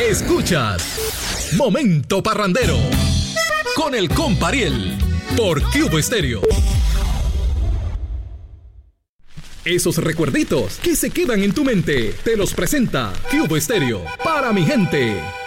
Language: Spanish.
Escuchas Momento Parrandero con el compa Ariel por Cubo Estéreo. Esos recuerditos que se quedan en tu mente te los presenta Cubo Estéreo para mi gente.